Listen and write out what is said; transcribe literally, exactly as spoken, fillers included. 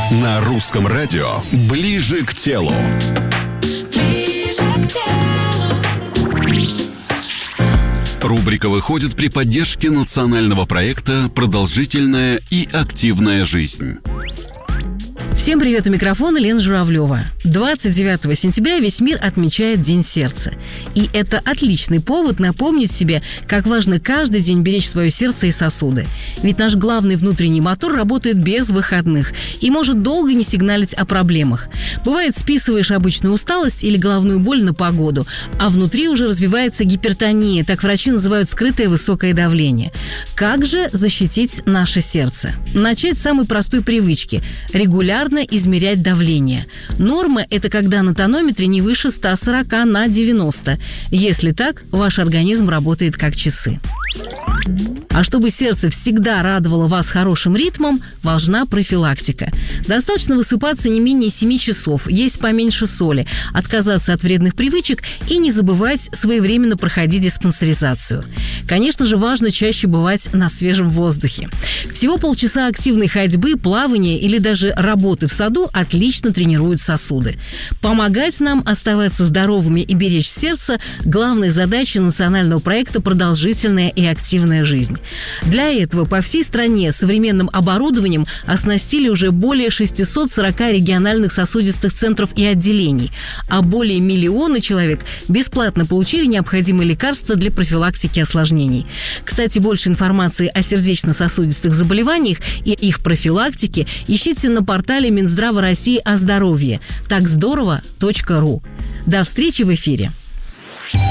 На русском радио «Ближе к телу». Ближе к телу. Рубрика выходит при поддержке национального проекта «Продолжительная и активная жизнь». Всем привет, у микрофона Лена Журавлева. двадцать девятого сентября весь мир отмечает День сердца. И это отличный повод напомнить себе, как важно каждый день беречь свое сердце и сосуды. Ведь наш главный внутренний мотор работает без выходных и может долго не сигналить о проблемах. Бывает, списываешь обычную усталость или головную боль на погоду, а внутри уже развивается гипертония, так врачи называют скрытое высокое давление. Как же защитить наше сердце? Начать с самой простой привычки – регулярно измерять давление. Норма – это когда на тонометре не выше ста сорока на девяносто. Если так, ваш организм работает как часы. А чтобы сердце всегда радовало вас хорошим ритмом, важна профилактика. Достаточно высыпаться не менее семи часов, есть поменьше соли, отказаться от вредных привычек и не забывать своевременно проходить диспансеризацию. Конечно же, важно чаще бывать на свежем воздухе. Всего полчаса активной ходьбы, плавания или даже работы в саду отлично тренируют сосуды. Помогать нам оставаться здоровыми и беречь сердце – главная задача национального проекта «Продолжительная и активная жизнь». Для этого по всей стране современным оборудованием оснастили уже более шестисот сорока региональных сосудистых центров и отделений, а более миллиона человек бесплатно получили необходимые лекарства для профилактики осложнений. Кстати, больше информации о сердечно-сосудистых заболеваниях и их профилактике ищите на портале Минздрава России о здоровье так здорово точка ру. До встречи в эфире!